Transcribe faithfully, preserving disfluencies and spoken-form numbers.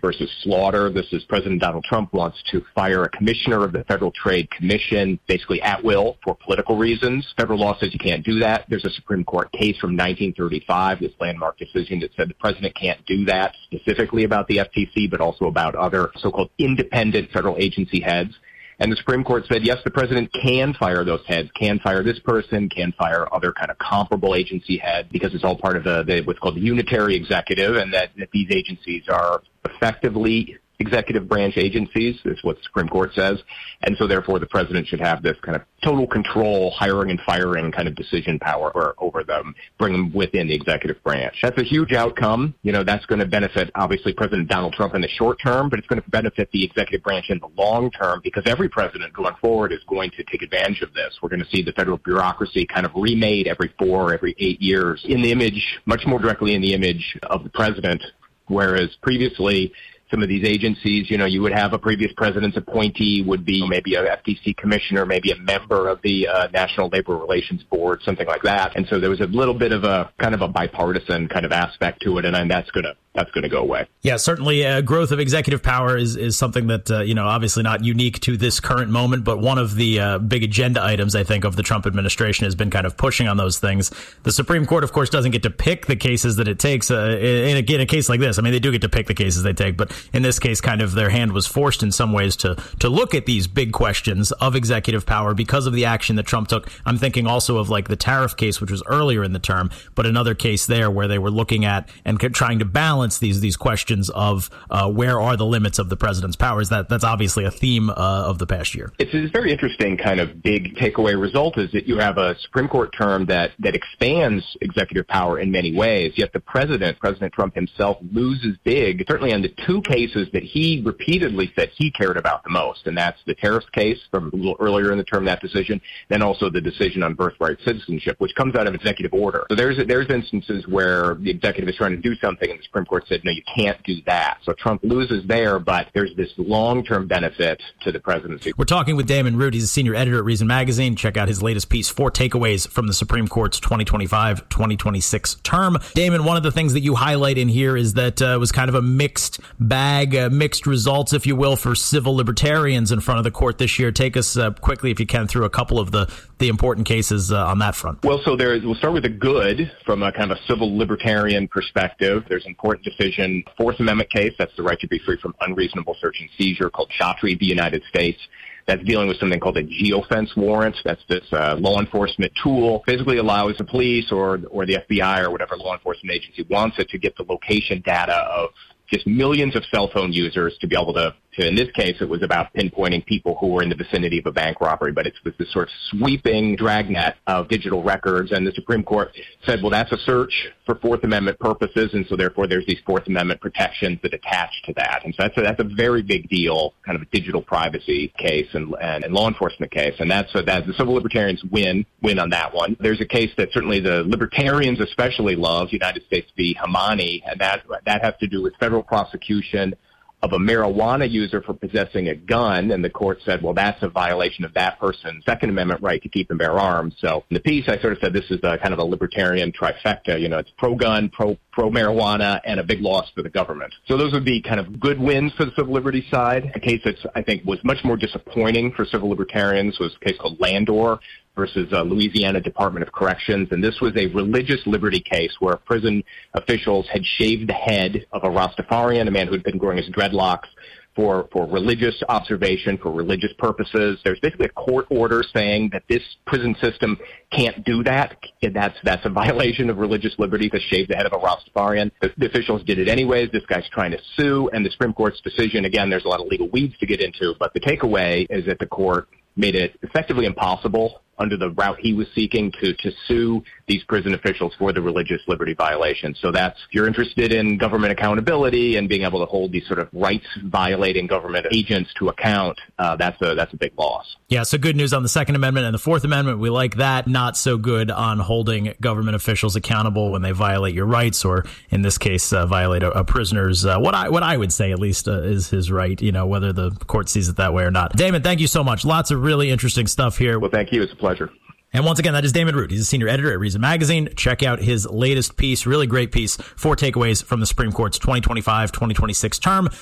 versus Slaughter. This is President Donald Trump wants to fire a commissioner of the Federal Trade Commission, basically at will for political reasons. Federal law says you can't do that. There's a Supreme Court case from nineteen thirty-five, this landmark decision that said the president can't do that, specifically about the F T C, but also about other so-called independent federal agency heads. And the Supreme Court said, yes, the president can fire those heads, can fire this person, can fire other kind of comparable agency heads, because it's all part of the, the what's called the unitary executive, and that, that these agencies are effectively executive branch agencies, is what the Supreme Court says. And so therefore the president should have this kind of total control, hiring and firing kind of decision power over, over them, bring them within the executive branch. That's a huge outcome. You know, that's going to benefit, obviously, President Donald Trump in the short term, but it's going to benefit the executive branch in the long term, because every president going forward is going to take advantage of this. We're going to see the federal bureaucracy kind of remade every four, every eight years in the image, much more directly in the image of the president, whereas previously some of these agencies, you know, you would have a previous president's appointee would be maybe a F T C commissioner, maybe a member of the uh, National Labor Relations Board, something like that. And so there was a little bit of a kind of a bipartisan kind of aspect to it, and, and that's going to that's going to go away. Yeah, certainly uh, growth of executive power is, is something that, uh, you know, obviously not unique to this current moment, but one of the uh, big agenda items, I think, of the Trump administration has been kind of pushing on those things. The Supreme Court, of course, doesn't get to pick the cases that it takes. Uh, in, a, in a case like this, I mean, they do get to pick the cases they take, but in this case, kind of their hand was forced in some ways to to look at these big questions of executive power because of the action that Trump took. I'm thinking also of like the tariff case, which was earlier in the term, but another case there where they were looking at and trying to balance these these questions of uh, where are the limits of the president's powers. That that's obviously a theme uh, of the past year. It's a very interesting kind of big takeaway result is that you have a Supreme Court term that that expands executive power in many ways, yet the president, President Trump himself, loses big, certainly on the two cases that he repeatedly said he cared about the most, and that's the tariffs case from a little earlier in the term, that decision, then also the decision on birthright citizenship, which comes out of executive order. So there's there's instances where the executive is trying to do something, and the Supreme Court said, no, you can't do that. So Trump loses there, but there's this long-term benefit to the presidency. We're talking with Damon Root. He's a senior editor at Reason Magazine. Check out his latest piece, Four Takeaways from the Supreme Court's twenty twenty-five twenty twenty-six term. Damon, one of the things that you highlight in here is that uh, it was kind of a mixed bag, uh, mixed results, if you will, for civil libertarians in front of the court this year. Take us uh, quickly, if you can, through a couple of the, the important cases uh, on that front. Well, so there, we'll start with the good from a kind of a civil libertarian perspective. There's an important decision, Fourth Amendment case, that's the right to be free from unreasonable search and seizure, called Chatri v. United States. That's dealing with something called a geofence warrant. That's this uh, law enforcement tool. Basically allows the police or or the F B I or whatever law enforcement agency wants it to get the location data of just millions of cell phone users to be able to, to, in this case, it was about pinpointing people who were in the vicinity of a bank robbery, but it was this sort of sweeping dragnet of digital records. And the Supreme Court said, well, that's a search for Fourth Amendment purposes, and so therefore there's these Fourth Amendment protections that attach to that. And so that's a, that's a very big deal, kind of a digital privacy case and, and, and law enforcement case. And that's so that the civil libertarians win, win on that one. There's a case that certainly the libertarians especially love, United States v. Hamani, and that that has to do with federal prosecution of a marijuana user for possessing a gun, and the court said, well, that's a violation of that person's Second Amendment right to keep and bear arms. So in the piece, I sort of said this is a kind of a libertarian trifecta. You know, it's pro-gun, pro, pro-marijuana, and a big loss for the government. So those would be kind of good wins for the civil liberties side. A case that I think was much more disappointing for civil libertarians was a case called Landor versus uh, Louisiana Department of Corrections. And this was a religious liberty case where prison officials had shaved the head of a Rastafarian, a man who had been growing his dreadlocks, for, for religious observation, for religious purposes. There's basically a court order saying that this prison system can't do that. That's, that's a violation of religious liberty to shave the head of a Rastafarian. The, the officials did it anyways. This guy's trying to sue, and the Supreme Court's decision, again, there's a lot of legal weeds to get into, but the takeaway is that the court made it effectively impossible under the route he was seeking to, to sue these prison officials for the religious liberty violations. So that's, if you're interested in government accountability and being able to hold these sort of rights-violating government agents to account, uh, that's a that's a big loss. Yeah, so good news on the Second Amendment and the Fourth Amendment. We like that. Not so good on holding government officials accountable when they violate your rights, or in this case, uh, violate a, a prisoner's, uh, what I what I would say at least uh, is his right, you know, whether the court sees it that way or not. Damon, thank you so much. Lots of really interesting stuff here. Well, thank you. It's a pleasure. And once again, that is Damon Root. He's a senior editor at Reason Magazine. Check out his latest piece, really great piece, Four Takeaways from the Supreme Court's twenty twenty-five twenty twenty-six term.